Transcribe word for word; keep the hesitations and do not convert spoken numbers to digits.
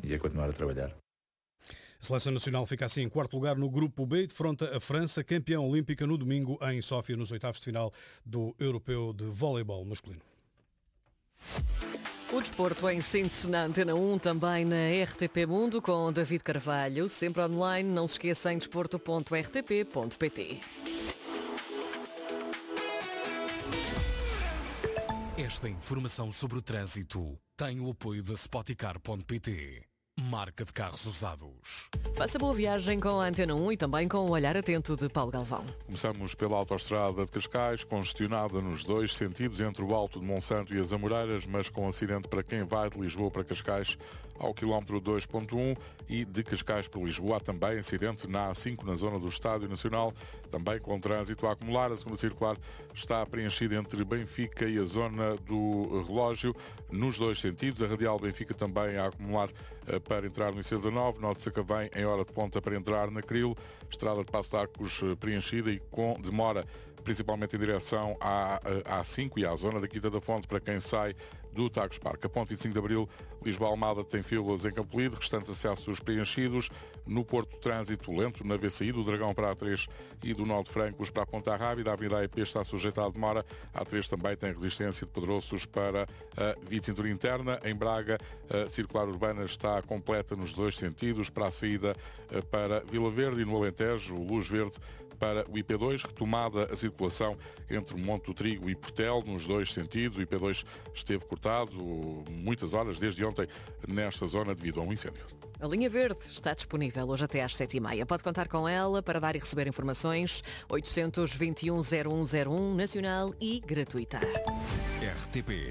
e a continuar a trabalhar. A Seleção Nacional fica assim em quarto lugar no Grupo B, defronta a França, campeã olímpica no domingo em Sófia, nos oitavos de final do Europeu de Voleibol masculino. O desporto em síntese na Antena um, também na R T P Mundo, com David Carvalho, sempre online. Não se esqueça em desporto ponto r t p ponto p t. Esta informação sobre o trânsito tem o apoio da Spoticar ponto p t, marca de carros usados. Faça boa viagem com a Antena um e também com o olhar atento de Paulo Galvão. Começamos pela autoestrada de Cascais, congestionada nos dois sentidos, entre o Alto de Monsanto e as Amoreiras, mas com acidente para quem vai de Lisboa para Cascais ao quilómetro dois ponto um, e de Cascais para Lisboa há também acidente na A cinco, na zona do Estádio Nacional, também com trânsito a acumular. A segunda circular está preenchida entre Benfica e a zona do Relógio, nos dois sentidos. A Radial Benfica também a acumular para entrar no I C dezanove, Norte de Sacavém em hora de ponta para entrar na Cril, Estrada de Passo de Arcos preenchida e com demora principalmente em direção à A cinco e à zona da Quinta da Fonte para quem sai do Tagus Parque. A ponte vinte e cinco de Abril, Lisboa-Almada tem filas em Campolide, restantes acessos preenchidos. No Porto, trânsito lento na V C I, do Dragão para a A três e do Nó de Francos para a Ponta Rábida. A Avenida A E P está sujeita à demora. A A três também tem resistência de Pedroços para a via de cintura interna. Em Braga, a circular urbana está completa nos dois sentidos, para a saída para Vila Verde, e no Alentejo, luz verde para o I P dois, retomada a circulação entre Monte do Trigo e Portel, nos dois sentidos. O I P dois esteve cortado muitas horas desde ontem nesta zona devido a um incêndio. A linha verde está disponível hoje até às sete e meia. Pode contar com ela para dar e receber informações. oitocentos e vinte e um, zero um zero um, nacional e gratuita. R T P